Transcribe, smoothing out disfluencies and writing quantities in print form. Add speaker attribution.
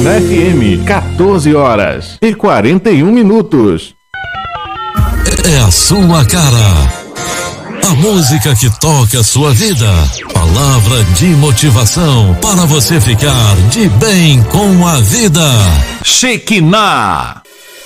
Speaker 1: Na FM, 14h41.
Speaker 2: É a sua cara. A música que toca a sua vida. Palavra de motivação para você ficar de bem com a vida.
Speaker 1: Shekinah.